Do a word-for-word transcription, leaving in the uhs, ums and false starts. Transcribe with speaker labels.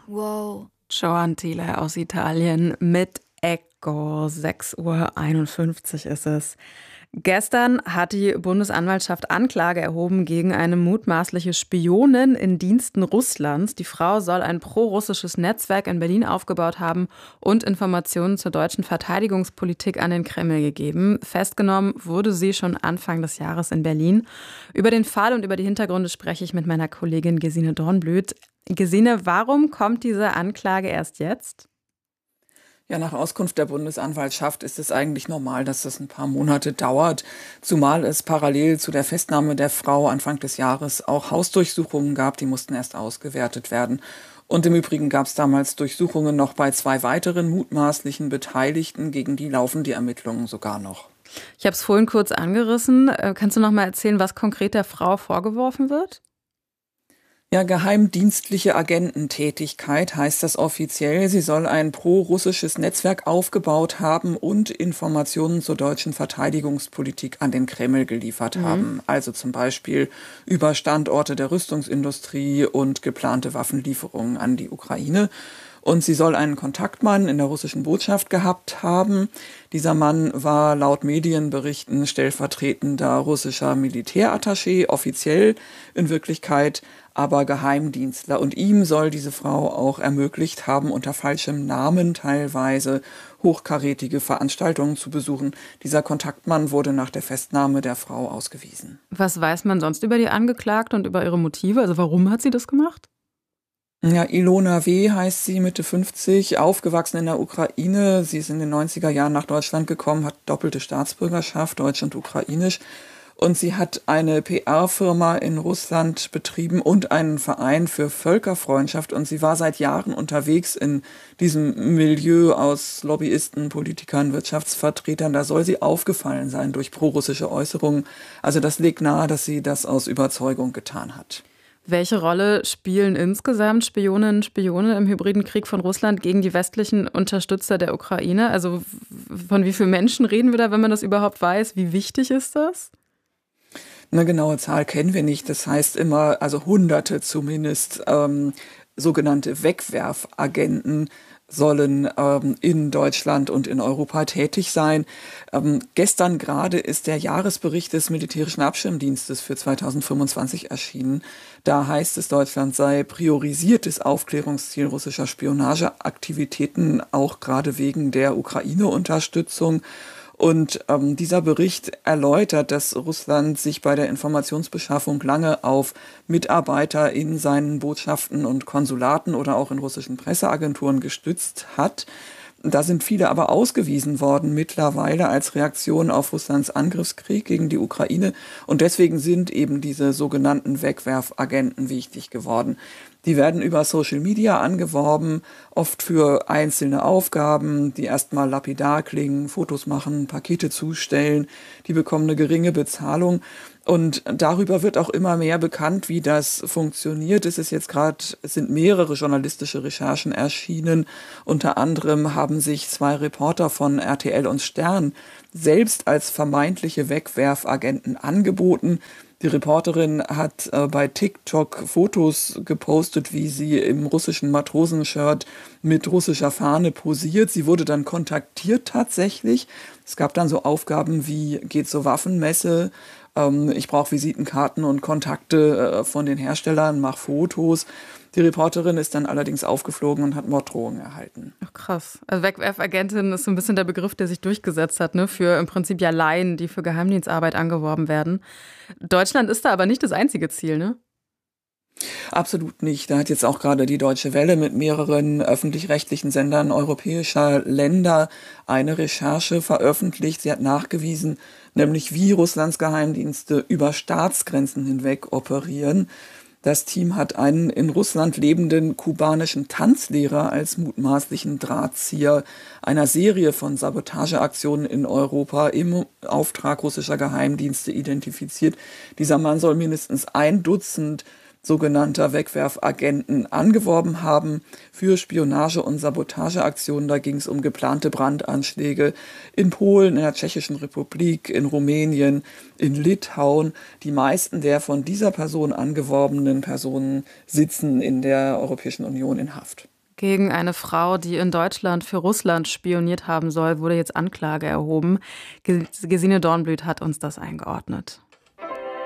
Speaker 1: Wow. Joan Thiele aus Italien mit Echo. sechs Uhr einundfünfzig ist es. Gestern hat die Bundesanwaltschaft Anklage erhoben gegen eine mutmaßliche Spionin in Diensten Russlands. Die Frau soll ein pro-russisches Netzwerk in Berlin aufgebaut haben und Informationen zur deutschen Verteidigungspolitik an den Kreml gegeben. Festgenommen wurde sie schon Anfang des Jahres in Berlin. Über den Fall und über die Hintergründe spreche ich mit meiner Kollegin Gesine Dornblüt. Gesine, warum kommt diese Anklage erst jetzt?
Speaker 2: Ja, nach Auskunft der Bundesanwaltschaft ist es eigentlich normal, dass das ein paar Monate dauert, zumal es parallel zu der Festnahme der Frau Anfang des Jahres auch Hausdurchsuchungen gab, die mussten erst ausgewertet werden. Und im Übrigen gab es damals Durchsuchungen noch bei zwei weiteren mutmaßlichen Beteiligten, gegen die laufen die Ermittlungen sogar noch.
Speaker 1: Ich habe es vorhin kurz angerissen. Kannst du noch mal erzählen, was konkret der Frau vorgeworfen wird?
Speaker 2: Ja, geheimdienstliche Agententätigkeit heißt das offiziell. Sie soll ein pro-russisches Netzwerk aufgebaut haben und Informationen zur deutschen Verteidigungspolitik an den Kreml geliefert mhm. haben. Also zum Beispiel über Standorte der Rüstungsindustrie und geplante Waffenlieferungen an die Ukraine. Und sie soll einen Kontaktmann in der russischen Botschaft gehabt haben. Dieser Mann war laut Medienberichten stellvertretender russischer Militärattaché, offiziell in Wirklichkeit aber Geheimdienstler. Und ihm soll diese Frau auch ermöglicht haben, unter falschem Namen teilweise hochkarätige Veranstaltungen zu besuchen. Dieser Kontaktmann wurde nach der Festnahme der Frau ausgewiesen.
Speaker 1: Was weiß man sonst über die Angeklagte und über ihre Motive? Also warum hat sie das gemacht?
Speaker 2: Ja, Ilona W. heißt sie, Mitte fünfzig, aufgewachsen in der Ukraine. Sie ist in den neunziger Jahren nach Deutschland gekommen, hat doppelte Staatsbürgerschaft, deutsch und ukrainisch. Und sie hat eine P R-Firma in Russland betrieben und einen Verein für Völkerfreundschaft. Und sie war seit Jahren unterwegs in diesem Milieu aus Lobbyisten, Politikern, Wirtschaftsvertretern. Da soll sie aufgefallen sein durch prorussische Äußerungen. Also das legt nahe, dass sie das aus Überzeugung getan hat.
Speaker 1: Welche Rolle spielen insgesamt Spioninnen und Spione im hybriden Krieg von Russland gegen die westlichen Unterstützer der Ukraine? Also von wie vielen Menschen reden wir da, wenn man das überhaupt weiß? Wie wichtig ist das?
Speaker 2: Eine genaue Zahl kennen wir nicht. Das heißt immer, also Hunderte zumindest, ähm, sogenannte Wegwerfagenten sollen ähm, in Deutschland und in Europa tätig sein. Ähm, gestern gerade ist der Jahresbericht des Militärischen Abschirmdienstes für zweitausendfünfundzwanzig erschienen. Da heißt es, Deutschland sei priorisiertes Aufklärungsziel russischer Spionageaktivitäten, auch gerade wegen der Ukraine-Unterstützung. Und ähm, dieser Bericht erläutert, dass Russland sich bei der Informationsbeschaffung lange auf Mitarbeiter in seinen Botschaften und Konsulaten oder auch in russischen Presseagenturen gestützt hat. Da sind viele aber ausgewiesen worden mittlerweile als Reaktion auf Russlands Angriffskrieg gegen die Ukraine. Und deswegen sind eben diese sogenannten Wegwerfagenten wichtig geworden. Die werden über Social Media angeworben, oft für einzelne Aufgaben, die erstmal lapidar klingen, Fotos machen, Pakete zustellen, die bekommen eine geringe Bezahlung. Und darüber wird auch immer mehr bekannt, wie das funktioniert. Es ist jetzt gerade, es sind mehrere journalistische Recherchen erschienen. Unter anderem haben sich zwei Reporter von R T L und Stern selbst als vermeintliche Wegwerfagenten angeboten. Die Reporterin hat äh, bei TikTok Fotos gepostet, wie sie im russischen Matrosenshirt mit russischer Fahne posiert. Sie wurde dann kontaktiert tatsächlich. Es gab dann so Aufgaben wie, geht zur Waffenmesse, ähm, ich brauche Visitenkarten und Kontakte äh, von den Herstellern, mach Fotos. Die Reporterin ist dann allerdings aufgeflogen und hat Morddrohungen erhalten.
Speaker 1: Ach krass. Also Wegwerfagentin ist so ein bisschen der Begriff, der sich durchgesetzt hat, ne? Für im Prinzip ja Laien, die für Geheimdienstarbeit angeworben werden. Deutschland ist da aber nicht das einzige Ziel, ne?
Speaker 2: Absolut nicht. Da hat jetzt auch gerade die Deutsche Welle mit mehreren öffentlich-rechtlichen Sendern europäischer Länder eine Recherche veröffentlicht. Sie hat nachgewiesen, nämlich wie Russlands Geheimdienste über Staatsgrenzen hinweg operieren. Das Team hat einen in Russland lebenden kubanischen Tanzlehrer als mutmaßlichen Drahtzieher einer Serie von Sabotageaktionen in Europa im Auftrag russischer Geheimdienste identifiziert. Dieser Mann soll mindestens ein Dutzend sogenannter Wegwerfagenten angeworben haben für Spionage- und Sabotageaktionen. Da ging es um geplante Brandanschläge in Polen, in der Tschechischen Republik, in Rumänien, in Litauen. Die meisten der von dieser Person angeworbenen Personen sitzen in der Europäischen Union in Haft.
Speaker 1: Gegen eine Frau, die in Deutschland für Russland spioniert haben soll, wurde jetzt Anklage erhoben. Gesine Dornblüt hat uns das eingeordnet.